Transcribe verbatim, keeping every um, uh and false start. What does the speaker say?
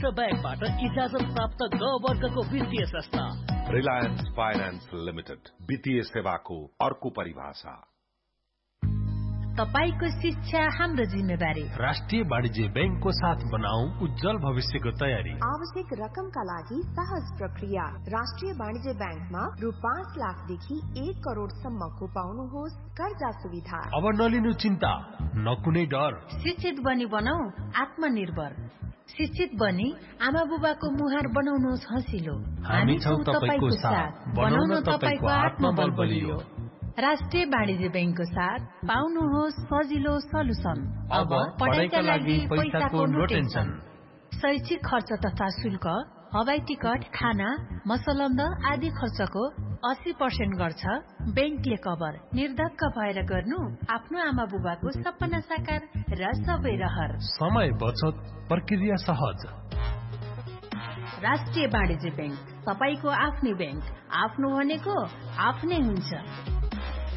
विश्व बैंकबाट इजाजत प्राप्त ग वर्गको वित्तीय संस्था रिलायन्स फाइनान्स लिमिटेड, वित्तीय सेवाको अर्को परिभाषा। तपाईको शिक्षा हाम्रो जिम्मेवारी। राष्ट्रिय वाणिज्य बैंकको साथ बनाऊ उज्जवल भविष्यको तयारी। आवश्यक रकमका लागि सहज प्रक्रिया। राष्ट्रिय वाणिज्य बैंकमा रु पाँच लाखदेखि एक करोडसम्मको पाउनुहोस् कर्जा सुविधा। अब नलिनु चिन्ता, न कुनै डर। शिक्षित बनी बनाऊ आत्मनिर्भर। शिक्षित बनी आमा बुबाको मुहार बनाउनुहोस् हँसिलो। हामी छौं तपाईको साथ, बनाउन तपाईको आत्मबल बलियो। राष्ट्रिय वाणिज्य बैंकको साथ पाउनुहोस् सजिलो सलुसन। अब पढाइका लागि पैसाको नो टेन्सन। शैक्षिक खर्च तथा शुल्क, हवाई टिकट, खाना, मसलन्द आदि खर्चको अस्सी पर्सेन्ट गर्छ बैंकले कभर। निर्धक्क भएर गर्नु आफ्नो आमा बुबाको सपना साकार र सबै रहर। समय बचत, प्रक्रिया सहज। राष्ट्रिय वाणिज्य बैंक, तपाईको आफ्नै बैंक। आफ्नो भनेको आफ्नै हुन्छ।